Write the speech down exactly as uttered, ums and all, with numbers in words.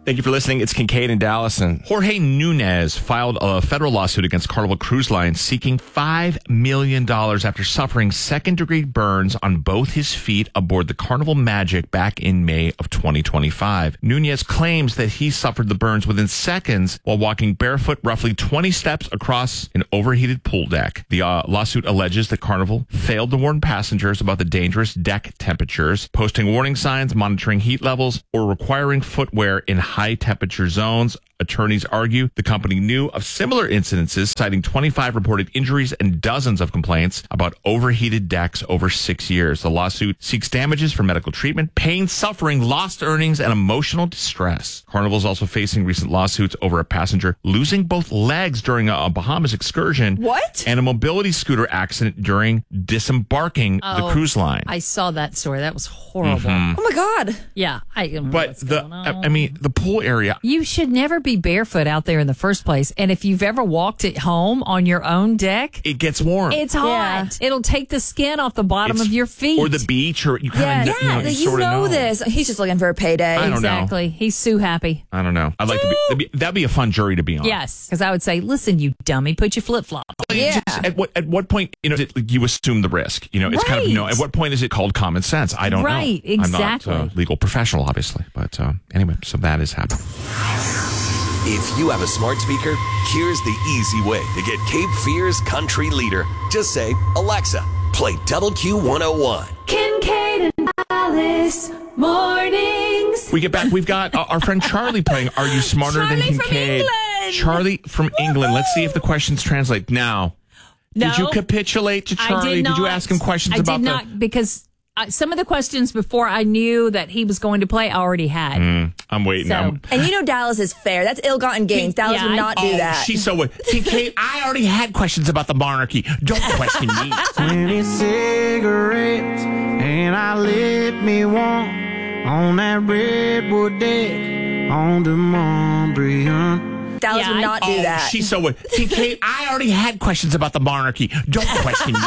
Thank you for listening. It's Kincaid and Dallas. And Jorge Nunez filed a federal lawsuit against Carnival Cruise Line seeking five million dollars after suffering second-degree burns on both his feet aboard the Carnival Magic back in May of twenty twenty-five. Nunez claims that he suffered the burns within seconds while walking barefoot roughly twenty steps across an overheated pool deck. The uh, lawsuit alleges that Carnival failed to warn passengers about the dangerous deck temperatures, posting warning signs, monitoring heat levels, or requiring footwear in high-temperature zones. Attorneys argue the company knew of similar incidences, citing twenty-five reported injuries and dozens of complaints about overheated decks over six years. The lawsuit seeks damages for medical treatment, pain, suffering, lost earnings, and emotional distress. Carnival is also facing recent lawsuits over a passenger losing both legs during a Bahamas excursion. What? And a mobility scooter accident during disembarking Oh, the cruise line. I saw that story. That was horrible. Mm-hmm. Oh my God. Yeah. I, don't know But what's the, going I, on. I mean, the pool area. You should never be barefoot out there in the first place. And if you've ever walked at home on your own deck, It gets warm. it's hot. It'll take the skin off the bottom It's- of your feet. Or the beach, or you kind Yes. of Yeah, you know, you, sort of know, this. He's just looking for a payday. I don't know. Exactly. He's so happy. I don't know. I'd like to be that'd, be. that'd be a fun jury to be on. Yes. Because I would say, listen, you dummy, put your flip flop. Yeah. Just at what at what point you know is it, you assume the risk? You know, it's kind of you know Right. at what point is it called common sense? I don't Right, know. exactly. I'm not a legal professional, obviously, but uh, anyway, so that is happening. If you have a smart speaker, here's the easy way to get Cape Fear's country leader. Just say, Alexa, play Double Q one oh one. Kincaid and Alice mornings. We get back. We've got uh, our friend Charlie playing Are You Smarter Than Charlie from Kincaid? England. Charlie from England. Let's see if the questions translate. Now, No, did you capitulate to I Charlie? did not. you ask him questions I about did the? not because uh, some of the questions before I knew that he was going to play, I already had. I'm waiting. So- I'm, And you know Dallas is fair. That's ill-gotten gains. Dallas Yeah, would I- not do oh, that. she's so what? Kincaid, I already had questions about the monarchy. Don't question me. twenty cigarettes and I lit me one on that redwood deck on the Montbriand. Dallas Yeah, would I- not do Oh, that. she's so what? Kincaid, I already had questions about the monarchy. Don't question me.